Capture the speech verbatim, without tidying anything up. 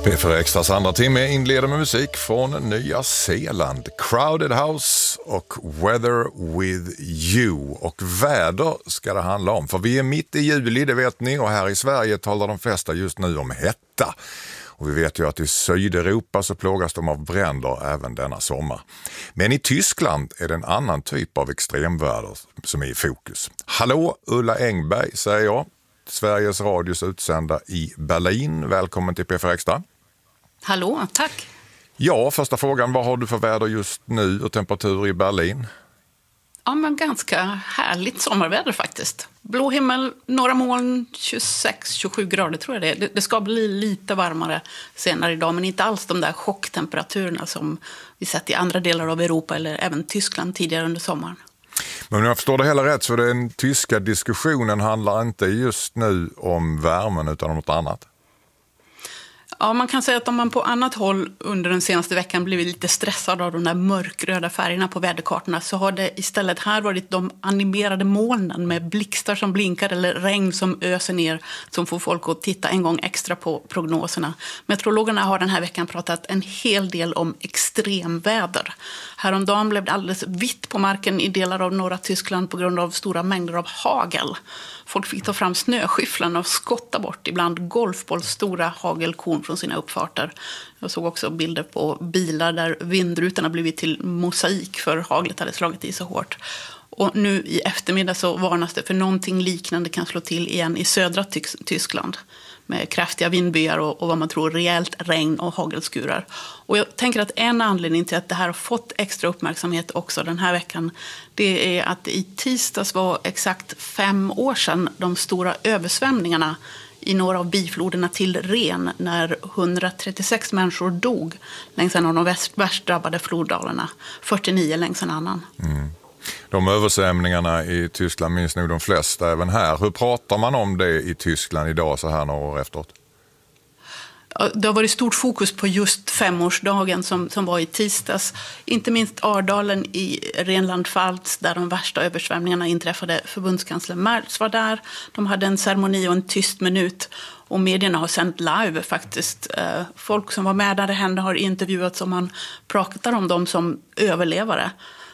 P fyra Extras andra timme inleder med musik från Nya Zeeland. Crowded House och Weather with You. Och väder ska det handla om. För vi är mitt i juli, det vet ni. Och här i Sverige talar de flesta just nu om hetta. Och vi vet ju att i Sydeuropa så plågas de av bränder även denna sommar. Men i Tyskland är det en annan typ av extremväder som är i fokus. Hallå, Ulla Engberg säger jag. Sveriges Radios utsända i Berlin. Välkommen till P fyra Extra. Hallå, tack. Ja, första frågan. Vad har du för väder just nu och temperatur i Berlin? Ja, men ganska härligt sommarväder faktiskt. Blå himmel, några moln, tjugosex till tjugosju grader tror jag det är. Det, det ska bli lite varmare senare idag, men inte alls de där chocktemperaturerna som vi sett i andra delar av Europa eller även Tyskland tidigare under sommaren. Men om jag förstår det hela rätt så den tyska diskussionen handlar inte just nu om värmen utan om något annat. Ja, man kan säga att om man på annat håll under den senaste veckan blivit lite stressad av de där mörkröda färgerna på väderkartorna så har det istället här varit de animerade molnen med blixtar som blinkar eller regn som öser ner som får folk att titta en gång extra på prognoserna. Meteorologerna har den här veckan pratat en hel del om extremväder. Häromdagen blev det alldeles vitt på marken i delar av norra Tyskland på grund av stora mängder av hagel. Folk fick ta fram snöskyfflarna och skotta bort ibland golfbollstora hagelkorn från sina uppfarter. Jag såg också bilder på bilar där vindrutorna blivit till mosaik för haglet hade slagit i så hårt. Och nu i eftermiddag så varnas det för någonting liknande kan slå till igen i södra Ty- Tyskland. Med kraftiga vindbyar och, och vad man tror rejält regn och hagelskurar. Och jag tänker att en anledning till att det här har fått extra uppmärksamhet också den här veckan det är att i tisdags var exakt fem år sedan de stora översvämningarna i några av bifloderna till Ren när hundratrettiosex människor dog längs en av de värst, värst drabbade floddalarna, fyrtionio längs en annan. Mm. De översvämningarna i Tyskland minns nog de flesta även här. Hur pratar man om det i Tyskland idag så här några år efteråt? Det har varit stort fokus på just femårsdagen som, som var i tisdags. Inte minst Ardalen i Rheinland-Pfalz där de värsta översvämningarna inträffade. Förbundskansler Merz var där. De hade en ceremoni och en tyst minut. Och medierna har sänt live faktiskt. Folk som var med där det hände har intervjuats och man pratar om dem som överlevare.